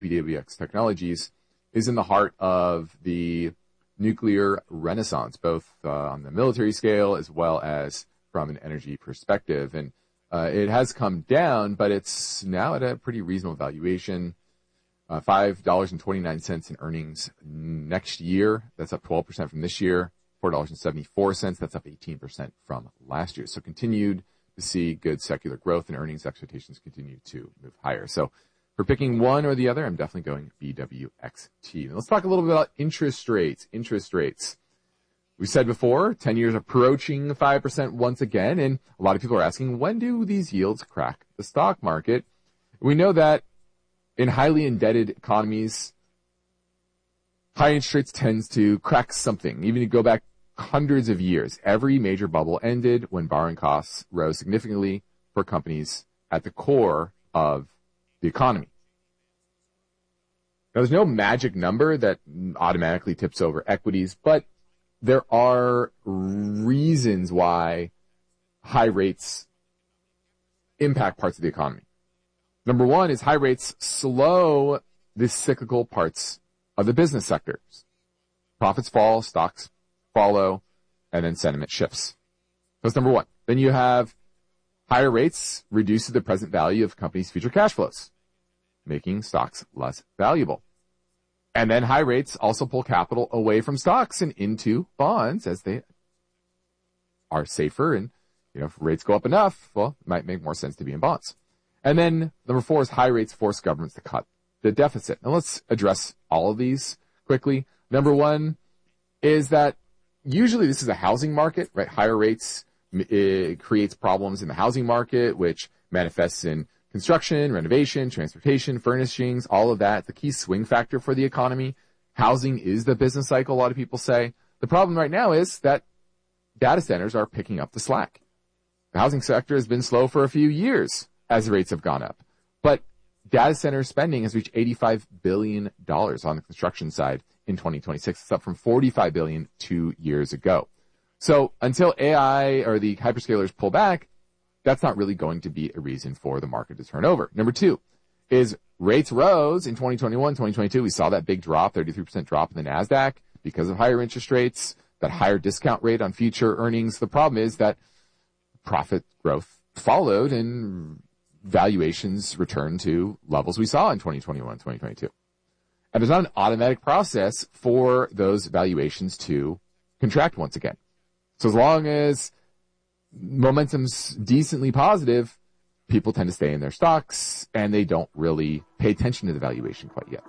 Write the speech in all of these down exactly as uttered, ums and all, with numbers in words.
B W X Technologies, is in the heart of the nuclear renaissance, both uh, on the military scale as well as from an energy perspective. And uh, it has come down, but it's now at a pretty reasonable valuation. Uh, five dollars and twenty-nine cents in earnings next year. That's up twelve percent from this year. four dollars and seventy-four cents. That's up eighteen percent from last year. So continued to see good secular growth, and earnings expectations continue to move higher. So for picking one or the other, I'm definitely going B W X T. Now let's talk a little bit about interest rates. Interest rates. We said before, ten years approaching five percent once again, and a lot of people are asking, when do these yields crack the stock market? We know that in highly indebted economies, high interest rates tends to crack something. Even if you go back hundreds of years, every major bubble ended when borrowing costs rose significantly for companies at the core of the economy. Now, there's no magic number that automatically tips over equities, but there are reasons why high rates impact parts of the economy. Number one is high rates slow the cyclical parts of the business sectors. Profits fall, stocks follow, and then sentiment shifts. That's number one. Then you have higher rates reduces the present value of companies' future cash flows, making stocks less valuable. And then high rates also pull capital away from stocks and into bonds as they are safer. And, you know, if rates go up enough, well, it might make more sense to be in bonds. And then number four is high rates force governments to cut the deficit. Now let's address all of these quickly. Number one is that usually this is a housing market, right? Higher rates, it creates problems in the housing market, which manifests in construction, renovation, transportation, furnishings, all of that. It's a key swing factor for the economy. Housing is the business cycle, a lot of people say. The problem right now is that data centers are picking up the slack. The housing sector has been slow for a few years as rates have gone up. But data center spending has reached eighty-five billion dollars on the construction side in twenty twenty-six. It's up from forty-five billion dollars two years ago. So until A I or the hyperscalers pull back, that's not really going to be a reason for the market to turn over. Number two is rates rose in twenty twenty-one, twenty twenty-two. We saw that big drop, thirty-three percent drop in the NASDAQ because of higher interest rates, that higher discount rate on future earnings. The problem is that profit growth followed and valuations returned to levels we saw in twenty twenty-one, twenty twenty-two. And there's not an automatic process for those valuations to contract once again. So as long as momentum's decently positive, people tend to stay in their stocks and they don't really pay attention to the valuation quite yet.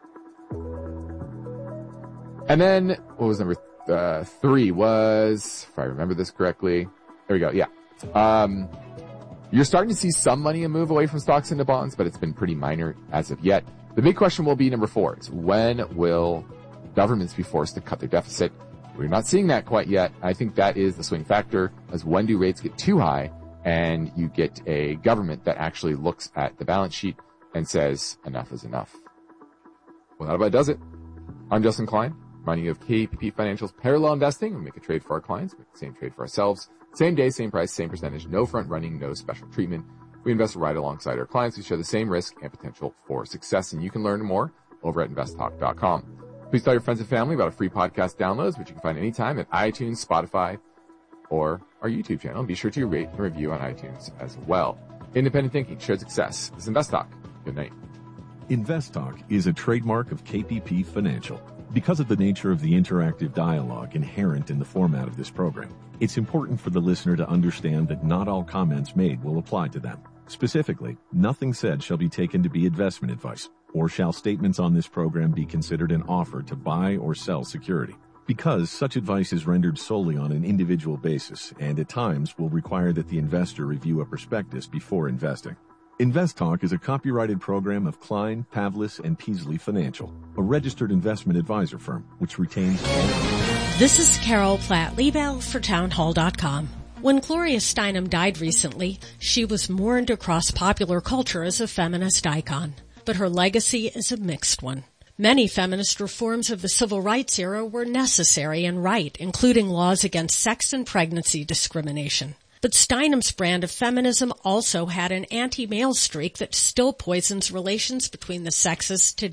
And then what was number uh, three was, if I remember this correctly, there we go. Yeah. Um, you're starting to see some money move away from stocks into bonds, but it's been pretty minor as of yet. The big question will be number four is when will governments be forced to cut their deficit? We're not seeing that quite yet. I think that is the swing factor, as when do rates get too high and you get a government that actually looks at the balance sheet and says enough is enough. Well, that about does it. I'm Justin Klein, reminding you of K P P Financial's parallel investing. We make a trade for our clients, make the same trade for ourselves. Same day, same price, same percentage, no front running, no special treatment. We invest right alongside our clients. We share the same risk and potential for success, and you can learn more over at invest talk dot com. Please tell your friends and family about our free podcast downloads, which you can find anytime at iTunes, Spotify, or our YouTube channel. And be sure to rate and review on iTunes as well. Independent thinking, shared success. This is Invest Talk. Good night. Invest Talk is a trademark of K P P Financial. Because of the nature of the interactive dialogue inherent in the format of this program, it's important for the listener to understand that not all comments made will apply to them. Specifically, nothing said shall be taken to be investment advice, or shall statements on this program be considered an offer to buy or sell security. Because such advice is rendered solely on an individual basis and at times will require that the investor review a prospectus before investing. Invest Talk is a copyrighted program of Klein, Pavlis, and Peasley Financial, a registered investment advisor firm which retains all... This is Carol Platt-Liebel for townhall dot com. When Gloria Steinem died recently, she was mourned across popular culture as a feminist icon. But her legacy is a mixed one. Many feminist reforms of the civil rights era were necessary and right, including laws against sex and pregnancy discrimination. But Steinem's brand of feminism also had an anti-male streak that still poisons relations between the sexes today.